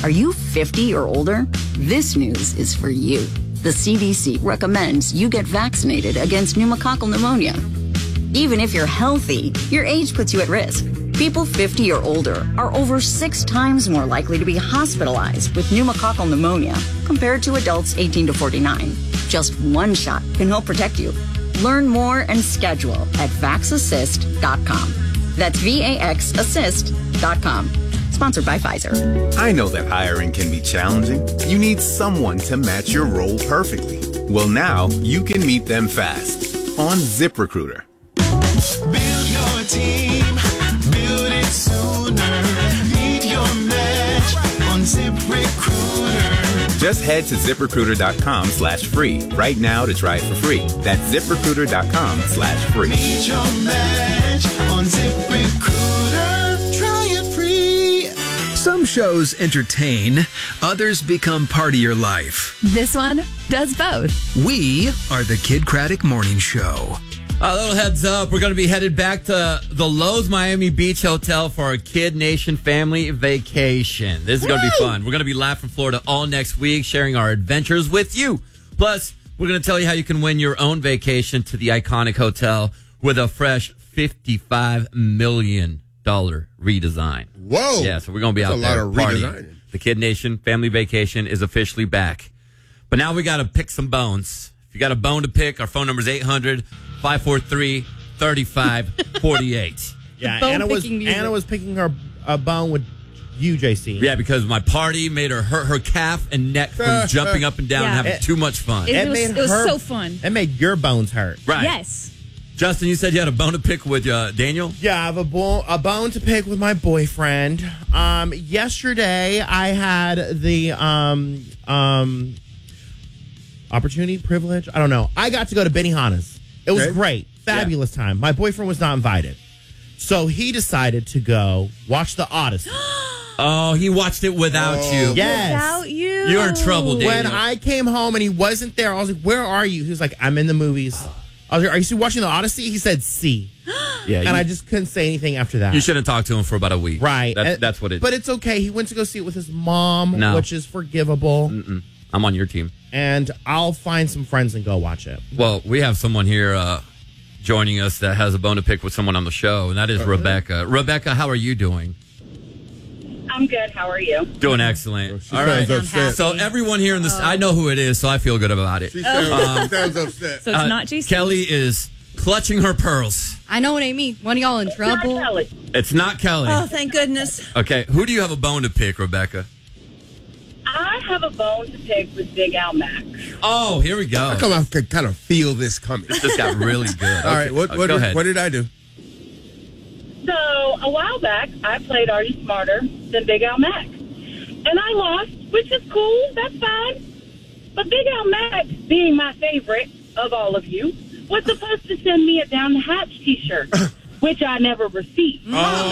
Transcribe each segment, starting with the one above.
Are you 50 or older? This news is for you. The CDC recommends you get vaccinated against pneumococcal pneumonia. Even if you're healthy, your age puts you at risk. People 50 or older are over 6 times more likely to be hospitalized with pneumococcal pneumonia compared to adults 18 to 49. Just one shot can help protect you. Learn more and schedule at vaxassist.com. That's VAXassist.com. Sponsored by Pfizer. I know that hiring can be challenging. You need someone to match your role perfectly. Well, now you can meet them fast on ZipRecruiter. Build your team. Build it sooner. Meet your match on ZipRecruiter. Just head to ZipRecruiter.com/free right now to try it for free. That's ZipRecruiter.com/free. Meet your match on ZipRecruiter. Try it free. Some shows entertain, others become part of your life. This one does both. We are the Kid Craddock Morning Show. A little heads up, we're going to be headed back to the Lowe's Miami Beach Hotel for our Kid Nation family vacation. This is going to be fun. We're going to be live from Florida all next week, sharing our adventures with you. Plus, we're going to tell you how you can win your own vacation to the iconic hotel with a fresh $55 million redesign. Whoa. Yeah, so we're going to be out there partying. The Kid Nation family vacation is officially back. But now we got to pick some bones. If you got a bone to pick, our phone number is 800-543-3548. Yeah, Anna was picking her bone with you, JC. Yeah, because my party made her hurt her calf and neck from jumping up and down and having too much fun. It was so fun. It made your bones hurt. Right. Yes. Justin, you said you had a bone to pick with Daniel? Yeah, I have a bone to pick with my boyfriend. Yesterday, I had the opportunity, privilege, I don't know. I got to go to Benihana's. It was great. Fabulous time. My boyfriend was not invited. So he decided to go watch The Odyssey. Oh, he watched it without you. Yes. Without you. You're in trouble, Daniel. When I came home and he wasn't there, I was like, where are you? He was like, I'm in the movies. I was like, are you still watching The Odyssey? He said, see. Yeah, and I just couldn't say anything after that. You shouldn't talk to him for about a week. Right. That's what it is. But it's okay. He went to go see it with his mom, No. which is forgivable. I'm on your team. And I'll find some friends and go watch it. Well, we have someone here joining us that has a bone to pick with someone on the show, and that is Rebecca. Rebecca, how are you doing? I'm good. How are you? Doing excellent. All right. So everyone here in this, I know who it is, so I feel good about it. She sounds upset. So it's not JC. Kelly is clutching her pearls. I know what I mean. One of y'all in trouble. It's not Kelly. Oh, thank goodness. Okay, who do you have a bone to pick, Rebecca? I have a bone to pick with Big Al Mack. Oh, here we go. How come I could kind of feel this coming? This got really good. All right, what go ahead. did I do? So a while back, I played Are You Smarter Than Big Al Mack? And I lost, which is cool. That's fine. But Big Al Mack, being my favorite of all of you, was supposed to send me a Down the Hatch T-shirt, which I never received.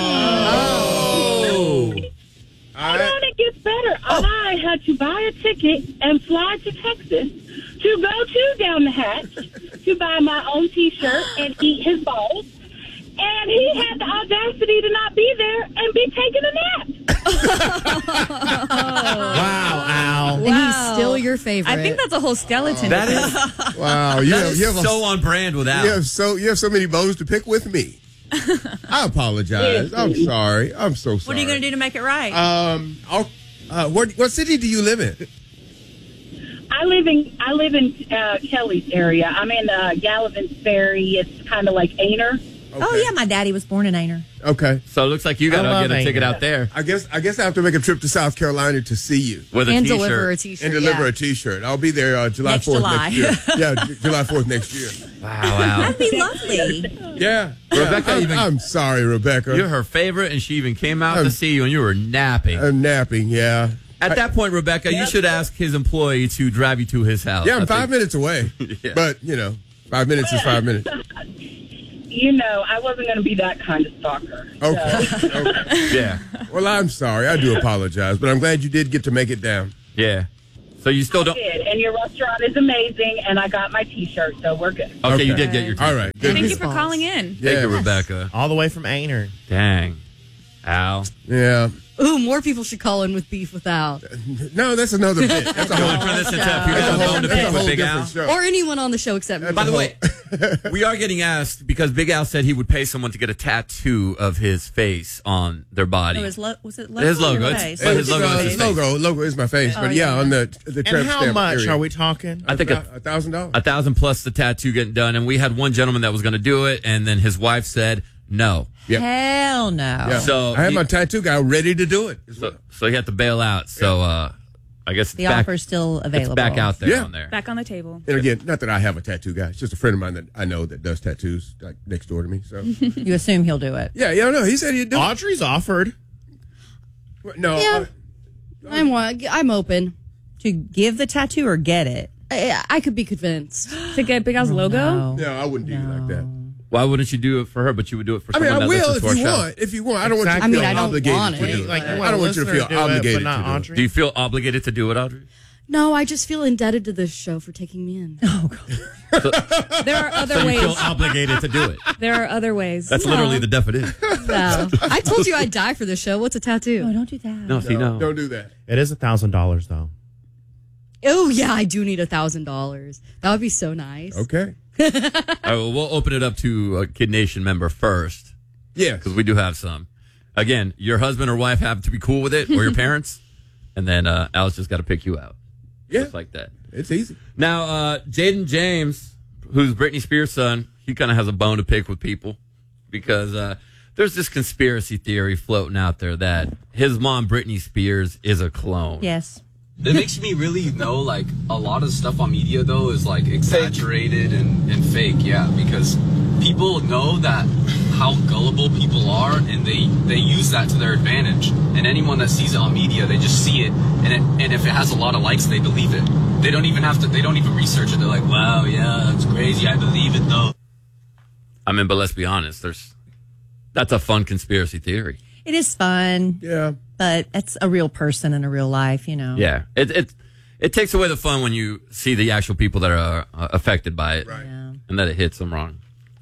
Oh. And then it gets better. I had to buy a ticket and fly to Texas to go to Down the Hatch to buy my own T-shirt and eat his balls. And he had the audacity to not be there and be taking a nap. Wow, Al. And he's still your favorite. I think that's a whole skeleton. That is Wow, you have so on brand with Al. you have so many bones to pick with me. I apologize. I'm sorry. I'm so sorry. What are you going to do to make it right? What city do you live in? I live in Kelly's area. I'm in Gallivan's Ferry. It's kind of like Ainer. Okay. Oh, yeah, my daddy was born in Ainer. Okay. So it looks like you got to get a ticket out there. I guess I have to make a trip to South Carolina to see you. With a And T-shirt. deliver a T-shirt. And deliver a T-shirt. I'll be there July Next 4th July. next year. Yeah, July 4th next year. Wow. That'd be lovely. Yeah. Rebecca I'm sorry, Rebecca. You're her favorite, and she even came out to see you, and you were napping. I'm napping, yeah. At that point, Rebecca, you should ask his employee to drive you to his house. Yeah, I'm 5 minutes away. Yeah. But, 5 minutes is 5 minutes. I wasn't going to be that kind of stalker. Okay. So. Okay. Yeah. Well, I'm sorry. I do apologize. But I'm glad you did get to make it down. Yeah. So you still I don't... did, and your restaurant is amazing, and I got my T-shirt, so we're good. Okay, you did get your T-shirt. All right. Good. Thank you for calling in. Thank you, Rebecca. All the way from Ainer. Dang. Al. Yeah. Ooh, more people should call in with beef without. No, that's another bit. That's a whole, Turn this into people that's a with whole, bone to that's pick a with whole Big different Al. show. Or anyone on the show except me. By the way, we are getting asked because Big Al said he would pay someone to get a tattoo of his face on their body. Oh, was it logo? His logo. or It's- face? but his logo is his his face. logo is my face, but yeah, on the tramp And how stamp much area. are we talking? I think $1,000. 1,000 plus the tattoo getting done, and we had one gentleman that was going to do it, and then his wife said no. Yep. Hell no. Yeah. So I had he- my tattoo guy ready to do it. So he had to bail out. So I guess The it's back, offer's still it's available. back out there Yeah. on there. Back on the table. And again, not that I have a tattoo guy. It's just a friend of mine that I know that does tattoos, like next door to me. So You assume he'll do it. yeah, no, he said he'd do it. Audrey's offered. No, Yeah. I'm open. To give the tattoo or get it? I could be convinced. To get Big Al's logo? no, I wouldn't do you like that. Why wouldn't you do it for her, but you would do it for I mean, someone I that will listens if to our you show? want. If you want, I don't want you to Exactly. feel I mean, I don't obligated want to it. do it. Like, I don't want you to feel obligated but not to do it. Audrey. Do you feel obligated to do it, Audrey? No, I just feel indebted to this show for taking me in. There are other So you feel ways. obligated to do it. There are other ways. That's literally the definition. No. I told you I'd die for this show. What's a tattoo? Oh, don't do that. No, see, no. Don't do that. It is $1,000 though. Oh, yeah, I do need $1,000. That would be so nice. Okay. All right, well, we'll open it up to a Kid Nation member first, Yeah. because we do have some. Again, your husband or wife have to be cool with it, or your parents, and then Al's just got to pick you out. Yeah. Just like that. It's easy. Now, Jaden James, who's Britney Spears' son, he kind of has a bone to pick with people because there's this conspiracy theory floating out there that his mom, Britney Spears, is a clone. Yes. It makes me really know, like, a lot of stuff on media, though, is, like, exaggerated and fake, yeah, because people know that how gullible people are, and they use that to their advantage. And anyone that sees it on media, they just see it, and if it has a lot of likes, they believe it. They don't even research it. They're like, wow, yeah, that's crazy. I believe it, though. I mean, but let's be honest, that's a fun conspiracy theory. It is fun. Yeah. But it's a real person in a real life, you know. Yeah, it takes away the fun when you see the actual people that are affected by it, Right. Yeah. and that it hits them wrong.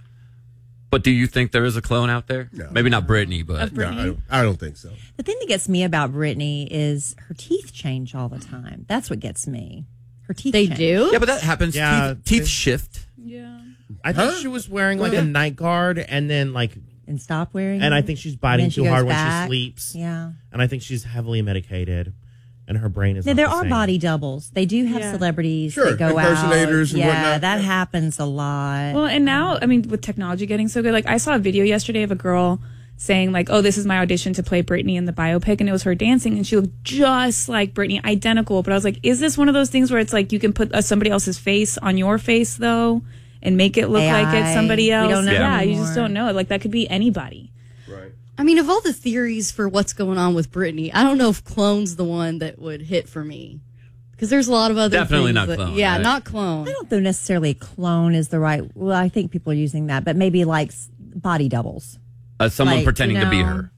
But do you think there is a clone out there? No. Maybe not Britney, but No, I don't think so. The thing that gets me about Britney is her teeth change all the time. That's what gets me. Her teeth They change. do? yeah, but that happens. Yeah, Teeth shift. Yeah. I think she was wearing like a night guard and then like, And stop wearing and it. I think she's And biting then she too goes hard when back. she sleeps. Yeah. And I think she's heavily medicated and her brain is Now, not there the are same. body doubles. They do have Yeah. celebrities Sure, that go out. impersonators and yeah, whatnot. that happens a lot. Well, and now, I mean, with technology getting so good, like I saw a video yesterday of a girl saying like, oh, this is my audition to play Britney in the biopic. And it was her dancing and she looked just like Britney, identical. But I was like, is this one of those things where it's like you can put somebody else's face on your face though and make it look like it's AI. somebody We else? don't know Yeah, you anymore. just don't know it. Like that could be anybody. Right. I mean, of all the theories for what's going on with Britney, I don't know if clone's the one that would hit for me. Because there's a lot of other Definitely things not that- clone, Yeah, right? not clone. I don't know necessarily clone is the right. Well, I think people are using that, but maybe like body doubles Someone Like, pretending you to be know, her.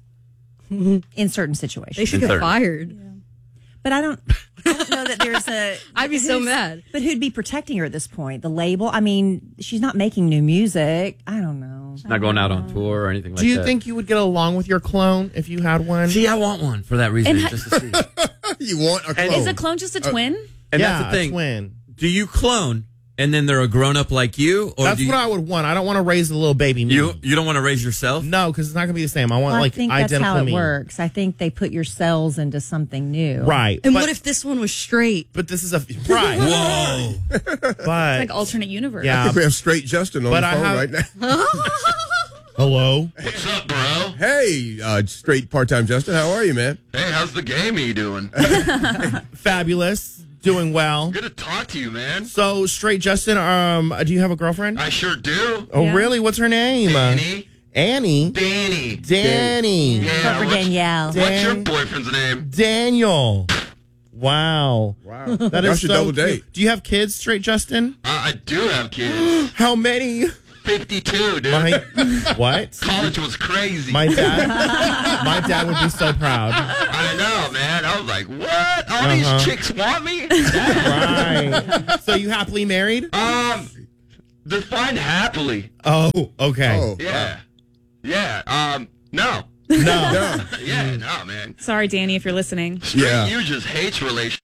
in certain situations. They should get Insert. fired. But I don't know that there's a. I'd be so who's- mad. But who'd be protecting her at this point? The label? I mean, she's not making new music. I don't know. Not going out on tour or anything like that. Do you think you would get along with your clone if you had one? See, I want one for that reason. And just to see. You want a clone. Is a clone just a twin? And yeah, that's the thing. a twin. Do you clone and then they're a grown up like you, or That's do you, what I would want. I don't want to raise a little baby me. you don't want to raise yourself? No, because it's not going to be the same. I want Well, like I think that's identical how it me. works. I think they put your cells into something new. Right. And but, what if this one was straight? But this is a right. Whoa! But Like alternate universe. yeah. We have straight Justin on But the I phone have- right now. Hello. What's up, bro? Hey, straight part-time Justin, how are you, man? Hey, how's the gamey doing? Fabulous. Doing well. Good to talk to you, man. So, straight Justin, do you have a girlfriend? I sure do. Oh, Yeah. really? What's her name? Danny. Annie. Danny. Danny. Yeah, Except for Danielle. What's your Dan- boyfriend's name? Daniel. Wow. Wow. That Y'all is should so double date. cute. Do you have kids, straight Justin? I do have kids. How many? 52, dude. What? College was crazy. My dad would be so proud. I know, man. I was like, what? All these chicks want me? Right. So you happily married? Define happily. Oh, okay. Oh, Yeah. Yeah. No. No. Yeah, no, man. Sorry, Danny, if you're listening. Straight you just hates relationships.